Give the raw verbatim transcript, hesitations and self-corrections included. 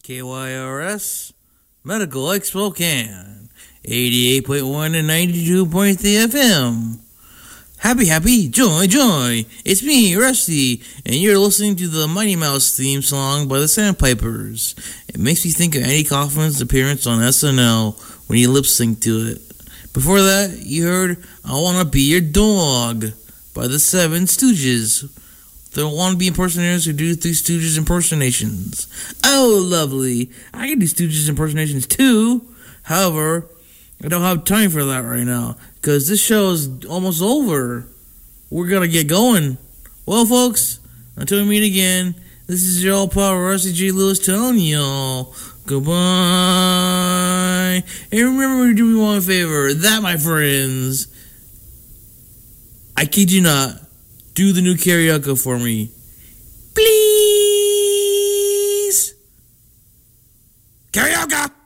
K Y R S, Medical Lake Spokane, eighty-eight point one and ninety-two point three F M. Happy, happy, joy, joy. It's me, Rusty, and you're listening to the Mighty Mouse theme song by the Sandpipers. It makes me think of Andy Kaufman's appearance on S N L when he lip synced to it. Before that, you heard I Wanna Be Your Dog by the Seven Stooges. The wannabe impersonators who do Three Stooges impersonations. Oh, lovely. I can do Stooges impersonations too. However, I don't have time for that right now because this show is almost over. We're going to get going. Well, folks, until we meet again, this is your old pal Rusty G. Lewis telling y'all goodbye. And remember to do me one favor. That, my friends, I kid you not, do the new karaoke for me. Please. Karaoke!